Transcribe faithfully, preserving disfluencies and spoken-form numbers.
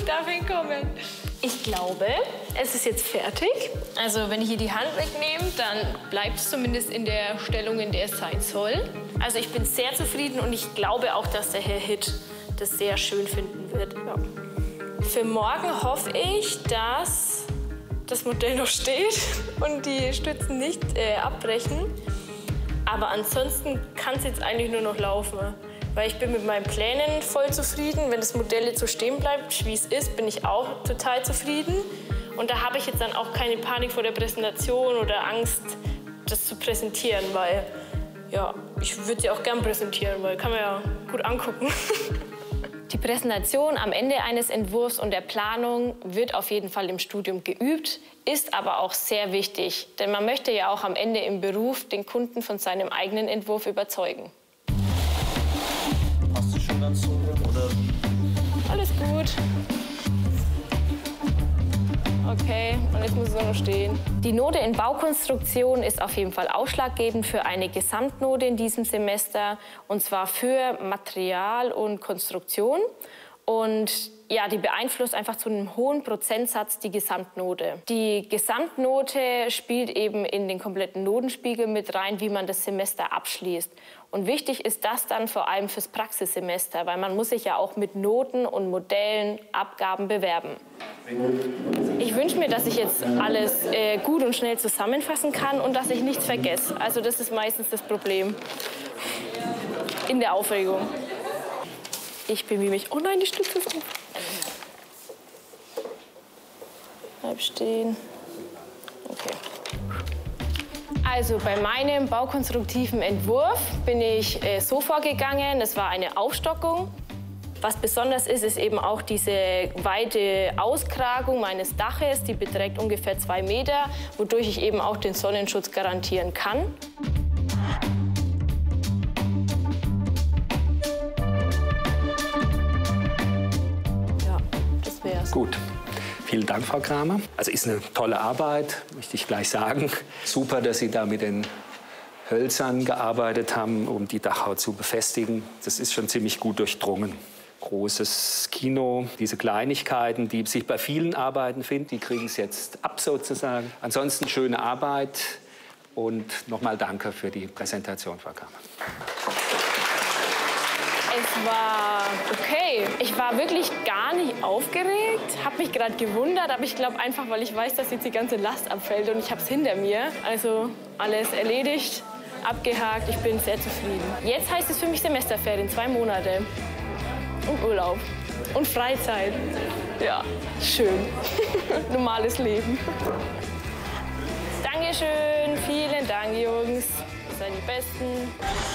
darf hinkommen. Ich glaube, es ist jetzt fertig. Also wenn ich hier die Hand wegnehme, dann bleibt es zumindest in der Stellung, in der es sein soll. Also ich bin sehr zufrieden und ich glaube auch, dass der Herr Hitt das sehr schön finden wird. Ja. Für morgen hoffe ich, dass das Modell noch steht und die Stützen nicht äh, abbrechen. Aber ansonsten kann es jetzt eigentlich nur noch laufen. Weil ich bin mit meinen Plänen voll zufrieden. Wenn das Modell jetzt so stehen bleibt, wie es ist, bin ich auch total zufrieden. Und da habe ich jetzt dann auch keine Panik vor der Präsentation oder Angst, das zu präsentieren. Weil ja, ich würde sie auch gern präsentieren, weil kann man ja gut angucken. Die Präsentation am Ende eines Entwurfs und der Planung wird auf jeden Fall im Studium geübt, ist aber auch sehr wichtig. Denn man möchte ja auch am Ende im Beruf den Kunden von seinem eigenen Entwurf überzeugen. Passt du schon ganz so, oder? Alles gut. Okay, und jetzt muss es noch stehen. Die Note in Baukonstruktion ist auf jeden Fall ausschlaggebend für eine Gesamtnote in diesem Semester, und zwar für Material und Konstruktion. Und ja, die beeinflusst einfach zu einem hohen Prozentsatz die Gesamtnote. Die Gesamtnote spielt eben in den kompletten Notenspiegel mit rein, wie man das Semester abschließt. Und wichtig ist das dann vor allem fürs Praxissemester, weil man muss sich ja auch mit Noten und Modellen, Abgaben bewerben. Ich wünsche mir, dass ich jetzt alles äh, gut und schnell zusammenfassen kann und dass ich nichts vergesse. Also das ist meistens das Problem in der Aufregung. Ich bemühe mich. Oh nein, die Stütze ist auf. Bleib stehen. Okay. Also bei meinem baukonstruktiven Entwurf bin ich äh, so vorgegangen. Es war eine Aufstockung. Was besonders ist, ist eben auch diese weite Auskragung meines Daches. Die beträgt ungefähr zwei Meter, wodurch ich eben auch den Sonnenschutz garantieren kann. Ja, das wär's. Gut. Vielen Dank, Frau Kramer. Also ist eine tolle Arbeit, möchte ich gleich sagen. Super, dass Sie da mit den Hölzern gearbeitet haben, um die Dachhaut zu befestigen. Das ist schon ziemlich gut durchdrungen. Großes Kino, diese Kleinigkeiten, die sich bei vielen Arbeiten finden, die kriegen es jetzt ab sozusagen. Ansonsten schöne Arbeit und nochmal danke für die Präsentation, Frau Kramer. Es war okay. Ich war wirklich gar nicht aufgeregt, habe mich gerade gewundert, aber ich glaube einfach, weil ich weiß, dass jetzt die ganze Last abfällt und ich habe es hinter mir. Also alles erledigt, abgehakt, ich bin sehr zufrieden. Jetzt heißt es für mich Semesterferien, zwei Monate und Urlaub und Freizeit. Ja, schön. Normales Leben. Dankeschön, vielen Dank, Jungs. Ihr seid die Besten.